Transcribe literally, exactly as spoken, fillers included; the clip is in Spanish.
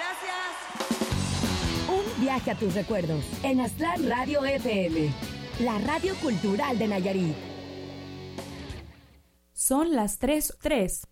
Gracias. Un viaje a tus recuerdos en Aztlán Radio F M, la radio cultural de Nayarit. Son las tres, tres.